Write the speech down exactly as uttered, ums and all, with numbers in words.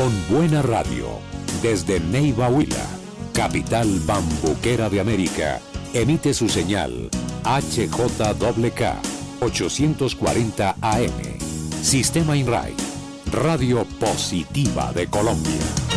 con buena radio, desde Neiva Huila, capital bambuquera de América, emite su señal H J K K ochocientos cuarenta A M. Sistema INRAI, Radio Positiva de Colombia.